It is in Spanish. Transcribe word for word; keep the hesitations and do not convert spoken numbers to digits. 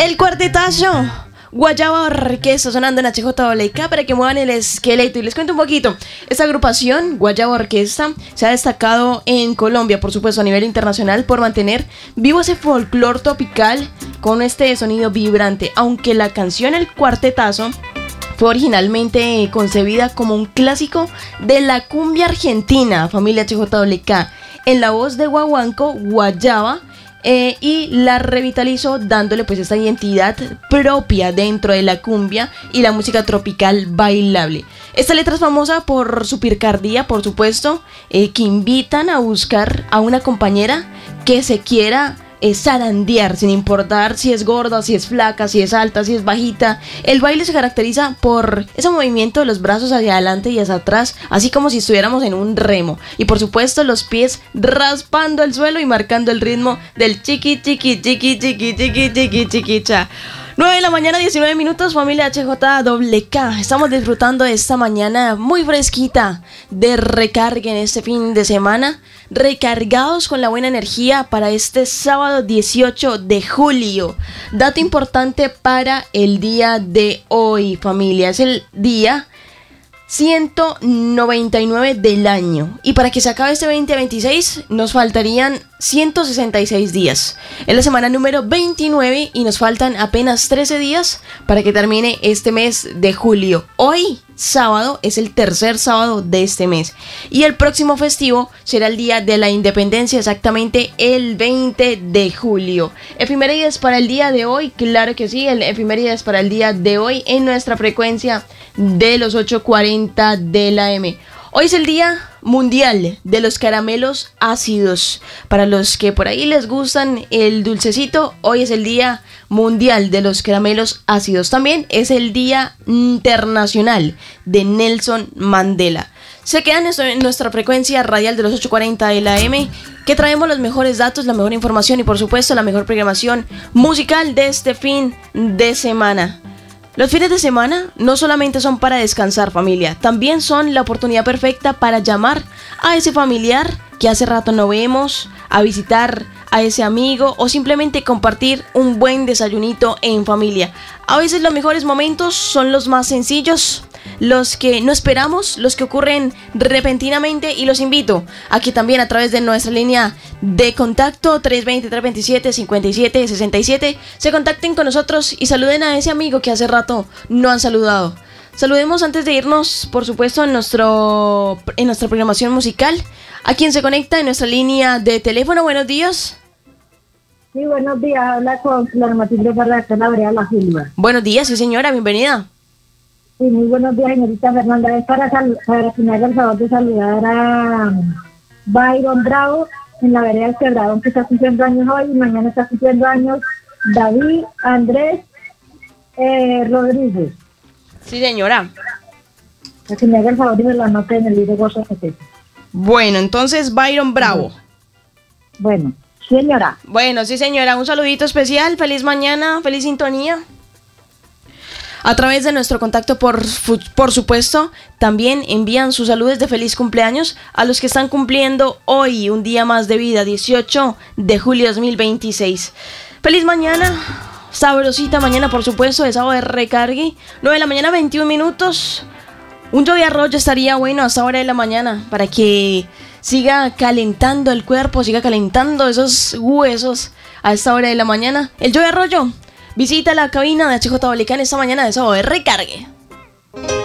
El cuartetazo Guayaba Orquesta sonando en H J W K para que muevan el esqueleto. Y les cuento un poquito. Esta agrupación, Guayaba Orquesta, se ha destacado en Colombia, por supuesto a nivel internacional, por mantener vivo ese folclore tropical con este sonido vibrante. Aunque la canción El Cuartetazo fue originalmente concebida como un clásico de la cumbia argentina, familia H J W K, en la voz de Guaguanco Guayaba. Eh, y la revitalizó dándole pues esta identidad propia dentro de la cumbia y la música tropical bailable. Esta letra es famosa por su picardía, por supuesto, eh, que invitan a buscar a una compañera que se quiera eh, zarandear, sin importar si es gorda, si es flaca, si es alta, si es bajita. El baile se caracteriza por ese movimiento de los brazos hacia adelante y hacia atrás, así como si estuviéramos en un remo. Y por supuesto los pies raspando el suelo y marcando el ritmo del chiqui chiqui chiqui chiqui chiqui chiqui chiqui cha. nueve de la mañana, diecinueve minutos, familia H J W K. Estamos disfrutando de esta mañana muy fresquita de recarga en este fin de semana, recargados con la buena energía para este sábado dieciocho de julio. Dato importante para el día de hoy, familia, es el día ciento noventa y nueve del año. Y para que se acabe este veinte veintiséis nos faltarían ciento sesenta y seis días. Es la semana número veintinueve y nos faltan apenas trece días para que termine este mes de julio. Hoy, sábado, es el tercer sábado de este mes. Y el próximo festivo será el día de la independencia, exactamente el veinte de julio. Efemérides para el día de hoy, claro que sí, el efemérides para el día de hoy en nuestra frecuencia de los ocho cuarenta de la M. Hoy es el día mundial de los caramelos ácidos. Para los que por ahí les gustan el dulcecito, hoy es el día mundial de los caramelos ácidos. También es el día internacional de Nelson Mandela. Se quedan en nuestra frecuencia radial de los ocho cuarenta de la M, que traemos los mejores datos, la mejor información y por supuesto la mejor programación musical de este fin de semana. Los fines de semana no solamente son para descansar, familia, también son la oportunidad perfecta para llamar a ese familiar que hace rato no vemos, a visitar a ese amigo o simplemente compartir un buen desayunito en familia. A veces los mejores momentos son los más sencillos, los que no esperamos, los que ocurren repentinamente, y los invito a que también a través de nuestra línea de contacto tres dos cero, tres dos siete, cinco siete seis siete se contacten con nosotros y saluden a ese amigo que hace rato no han saludado. Saludemos antes de irnos, por supuesto, en, nuestro, en nuestra programación musical, a quien se conecta en nuestra línea de teléfono. Buenos días. Sí, buenos días. Habla con Flor Matilde Ferrer, de la vereda La Silva. Buenos días, sí señora, bienvenida. Sí, muy buenos días, señorita Fernanda. Es para, sal- para que me haga el favor de saludar a Byron Bravo, en la vereda del Quebradón, que está cumpliendo años hoy, y mañana está cumpliendo años David Andrés eh, Rodríguez. Sí señora. Para que me haga el favor y me lo anote en el libro Gozo Secreto. Bueno, entonces Byron Bravo. Bueno, señora. Bueno, sí señora, un saludito especial, feliz mañana, feliz sintonía. A través de nuestro contacto, por, por supuesto, también envían sus saludos de feliz cumpleaños a los que están cumpliendo hoy un día más de vida, dieciocho de julio de dos mil veintiséis. Feliz mañana, sabrosita mañana, por supuesto, de sábado de recargue, nueve de la mañana, veintiún minutos. Un lluvia arroyo estaría bueno a esta hora de la mañana para que siga calentando el cuerpo, siga calentando esos huesos a esta hora de la mañana. El lluvia arroyo visita la cabina de H J W K en esta mañana de sábado de recargue.